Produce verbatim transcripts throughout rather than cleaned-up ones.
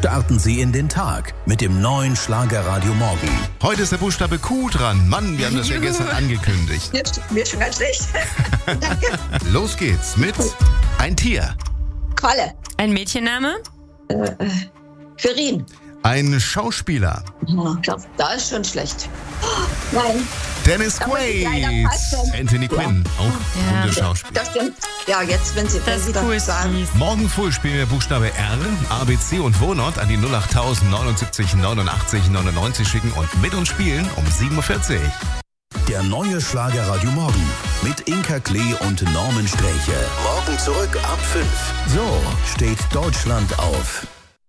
Starten Sie in den Tag mit dem neuen Schlagerradio Morgen. Heute ist der Buchstabe Q dran. Mann, wir haben das ja gestern angekündigt. Jetzt mir schon ganz schlecht. Danke. Los geht's mit ein Tier. Qualle. Ein Mädchenname? Äh, äh, Quirin. Ein Schauspieler. Oh, ich glaube, da ist schon schlecht. Oh, nein. Dennis Da muss ich leider Quaid. passen. Anthony Quinn, auch Ja. guter Schauspieler. Das stimmt. Ja, jetzt, wenn Sie, wenn Das Sie ist cool. das sagen. Morgen früh spielen wir Buchstabe R, A, B, C und Wohnort an die null acht tausend neunundsiebzig neunundachtzig neunundneunzig schicken und mit uns spielen um sieben Uhr vierzig. Der neue Schlagerradio Morgen mit Inka Klee und Norman Sträche. Morgen zurück ab fünf. So steht Deutschland auf.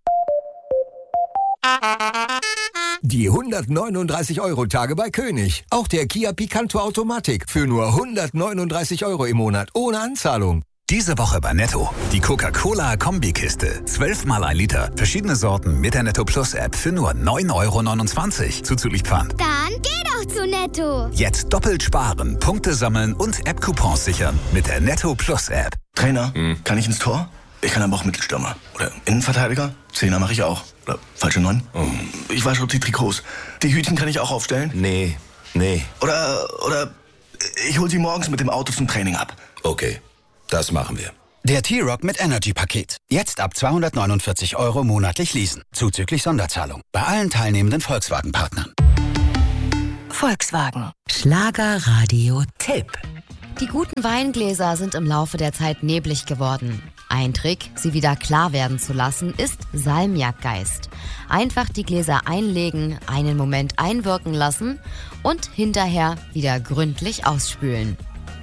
Die hundertneununddreißig-Euro-Tage bei König. Auch der Kia Picanto Automatik für nur hundertneununddreißig Euro im Monat ohne Anzahlung. Diese Woche bei Netto. Die Coca-Cola-Kombikiste. zwölf mal ein Liter. Verschiedene Sorten mit der Netto Plus App für nur neun Euro neunundzwanzig. Zuzüglich Pfand. Dann geh doch zu Netto. Jetzt doppelt sparen, Punkte sammeln und App-Coupons sichern mit der Netto Plus App. Trainer, kann ich ins Tor? Ich kann aber auch Mittelstürmer. Oder Innenverteidiger? Zehner mache ich auch. Oder falsche Neun? Ich wasche die Trikots. Die Hütchen kann ich auch aufstellen? Nee, nee. Oder, oder ich hole sie morgens mit dem Auto zum Training ab. Okay, das machen wir. Der T-Rock mit Energy-Paket. Jetzt ab zweihundertneunundvierzig Euro monatlich leasen. Zuzüglich Sonderzahlung. Bei allen teilnehmenden Volkswagen-Partnern. Volkswagen. Schlagerradio-Tipp. Die guten Weingläser sind im Laufe der Zeit neblig geworden. Ein Trick, sie wieder klar werden zu lassen, ist Salmiakgeist. Einfach die Gläser einlegen, einen Moment einwirken lassen und hinterher wieder gründlich ausspülen.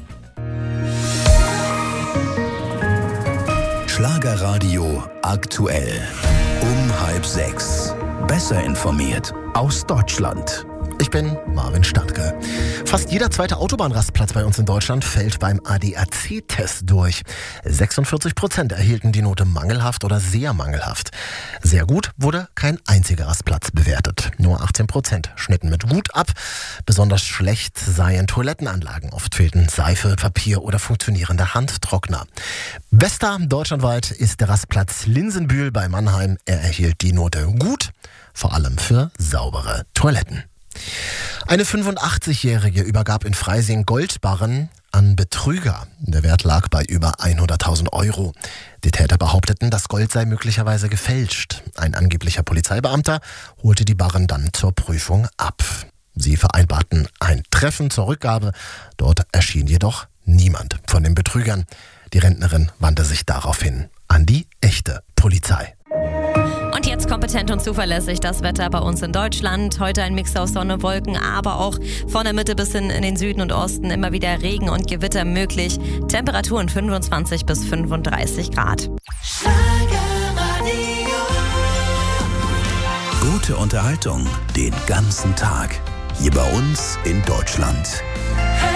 Schlagerradio aktuell. Um halb sechs. Besser informiert aus Deutschland. Ich bin Marvin Stadtke. Fast jeder zweite Autobahnrastplatz bei uns in Deutschland fällt beim A D A C-Test durch. sechsundvierzig Prozent erhielten die Note mangelhaft oder sehr mangelhaft. Sehr gut wurde kein einziger Rastplatz bewertet. Nur achtzehn Prozent schnitten mit gut ab. Besonders schlecht seien Toilettenanlagen. Oft fehlten Seife, Papier oder funktionierende Handtrockner. Bester deutschlandweit ist der Rastplatz Linsenbühl bei Mannheim. Er erhielt die Note gut, vor allem für saubere Toiletten. Eine fünfundachtzigjährige übergab in Freising Goldbarren an Betrüger. Der Wert lag bei über hunderttausend Euro. Die Täter behaupteten, das Gold sei möglicherweise gefälscht. Ein angeblicher Polizeibeamter holte die Barren dann zur Prüfung ab. Sie vereinbarten ein Treffen zur Rückgabe. Dort erschien jedoch niemand von den Betrügern. Die Rentnerin wandte sich daraufhin an die echte Polizei. Und jetzt kompetent und zuverlässig das Wetter bei uns in Deutschland. Heute ein Mix aus Sonne, Wolken, aber auch von der Mitte bis hin in den Süden und Osten immer wieder Regen und Gewitter möglich. Temperaturen fünfundzwanzig bis fünfunddreißig Grad. Gute Unterhaltung den ganzen Tag. Hier bei uns in Deutschland.